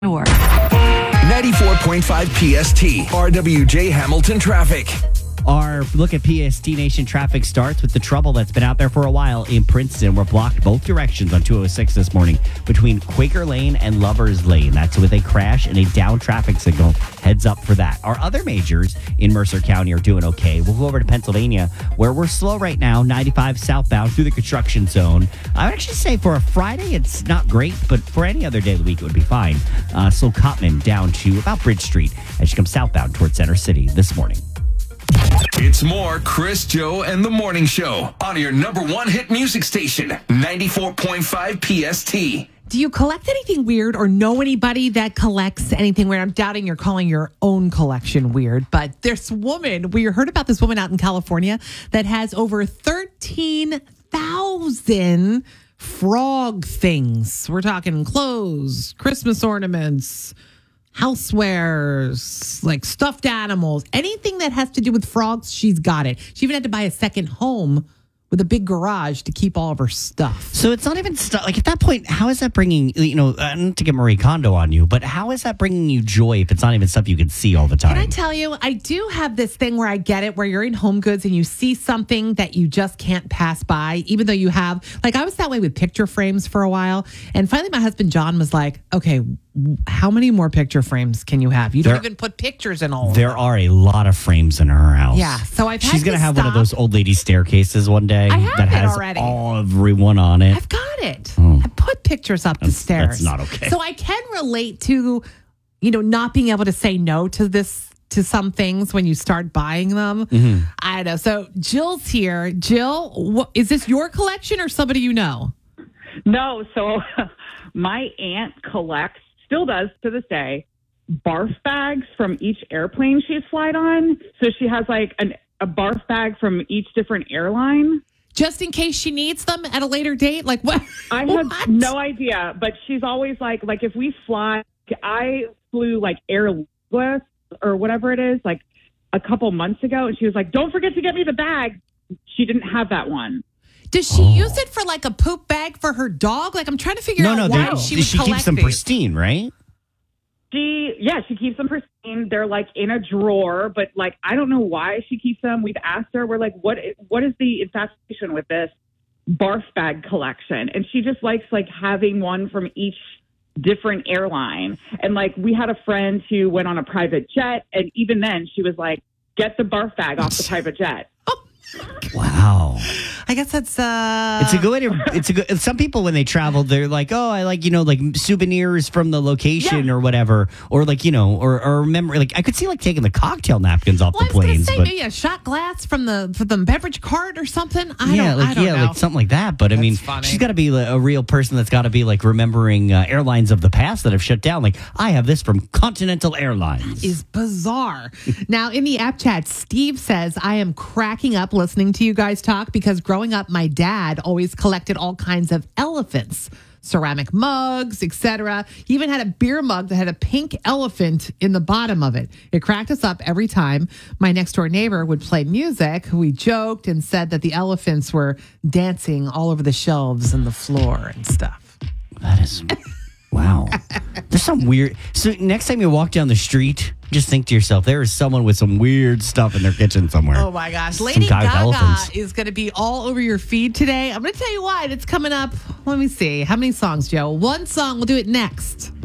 Door. 94.5 PST, RWJ Hamilton Traffic. Our look at PST Nation traffic starts with the trouble that's been out there for a while in Princeton. We're blocked both directions on 206 this morning between Quaker Lane and Lovers Lane. That's with a crash and a down traffic signal. Heads up for that. Our other majors in Mercer County are doing okay. We'll go over to Pennsylvania, where we're slow right now, 95 southbound through the construction zone. I would actually say for a Friday, it's not great, but for any other day of the week, it would be fine. Slow Cotman down to about Bridge Street as you come southbound towards Center City this morning. It's more Chris, Joe, and the Morning Show on your number one hit music station, 94.5 PST. Do you collect anything weird or know anybody that collects anything weird? I'm doubting you're calling your own collection weird, but there's woman, we heard about this woman out in California that has over 13,000 frog things. We're talking clothes, Christmas ornaments, housewares, like stuffed animals, anything that has to do with frogs, she's got it. She even had to buy a second home with a big garage to keep all of her stuff. So it's not even stuff. Like at that point, how is that bringing, not to get Marie Kondo on you, but how is that bringing you joy if it's not even stuff you can see all the time? Can I tell you, I do have this thing where I get it, where you're in Home Goods and you see something that you just can't pass by, even though you have, like I was that way with picture frames for a while. And finally my husband, John, was like, okay, how many more picture frames can you have? You don't even put pictures in all of them. There are a lot of frames in her house. Yeah, so She's going to have one of those old lady staircases one day I have that it has already. everyone on it. I've got it. I put pictures up the stairs. That's not okay. So I can relate to, not being able to say no to some things when you start buying them. Mm-hmm. I don't know. So Jill's here. Jill, is this your collection or somebody you know? No, so my aunt still does to this day, barf bags from each airplane she's flight on. So she has like a barf bag from each different airline. Just in case she needs them at a later date? Like what? I have no idea, but she's always like if we fly, I flew like Airless or whatever it is, like a couple months ago. And she was like, don't forget to get me the bag. She didn't have that one. Does she use it for like a poop bag for her dog? Like I'm trying to figure out why she would collect keeps them these. pristine, right? She keeps them pristine. They're like in a drawer, but like I don't know why she keeps them. We've asked her. We're like, what is the infatuation with this barf bag collection? And she just likes like having one from each different airline. And like we had a friend who went on a private jet, and even then she was like, get the barf bag off the private jet. Wow. I guess that's it's a good way to some people when they travel they're like, oh, I like like souvenirs from the location or whatever, or like or remember, like I could see like taking the cocktail napkins off the planes. I was gonna say maybe a shot glass from the beverage cart or something. I don't know. Like something like that. But That's I mean, funny. she's got to be a real person that's got to be like remembering airlines of the past that have shut down. Like I have this from Continental Airlines. That is bizarre. Now in the app chat, Steve says, I am cracking up listening to you guys talk because growing up, my dad always collected all kinds of elephants, ceramic mugs, etc. He even had a beer mug that had a pink elephant in the bottom of it. It cracked us up every time my next door neighbor would play music. We joked and said that the elephants were dancing all over the shelves and the floor and stuff. That is... Wow. There's some weird... So next time you walk down the street, just think to yourself, there is someone with some weird stuff in their kitchen somewhere. Oh, my gosh. Lady Gaga is going to be all over your feed today. I'm going to tell you why. It's coming up. Let me see. How many songs, Joe? One song. We'll do it next.